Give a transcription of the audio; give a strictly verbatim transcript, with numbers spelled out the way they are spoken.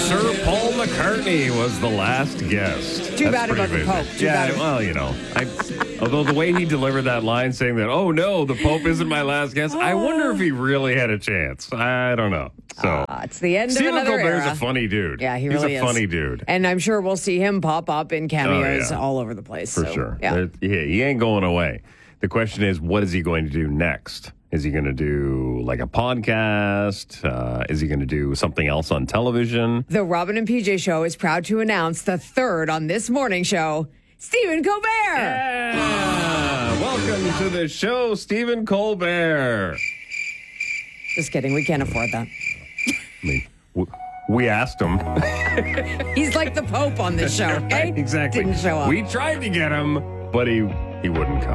Sir Paul McCartney was the last guest. Too That's bad about pretty the amazing. Pope. Too yeah, bad. well, you know, I, although the way he delivered that line saying that, oh no, the Pope isn't my last guest, I wonder if he really had a chance. I don't know. So Uh, it's the end Stephen of another Colbert's era. a funny dude. Yeah, he He's really a is. funny dude. And I'm sure we'll see him pop up in cameos Oh, yeah. all over the place. For so, sure. Yeah. There- yeah, he ain't going away. The question is, what is he going to do next? Is he going to do like a podcast? Uh, is he going to do something else on television? The Robin and P J Show is proud to announce the third on this morning show, Stephen Colbert. Yeah. Welcome to the show, Stephen Colbert. Just kidding. We can't afford that. I mean, w- we asked him. He's like the Pope on this show, okay? Exactly. Didn't show up. We tried to get him, but he he wouldn't come.